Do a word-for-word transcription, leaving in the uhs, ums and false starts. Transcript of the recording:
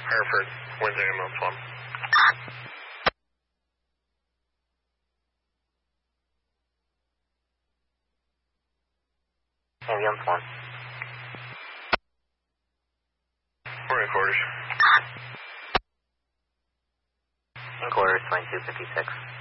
Hereford, Wednesday ambulance one. Ambulance one. Morning quarters. In quarters, twenty-two fifty-six.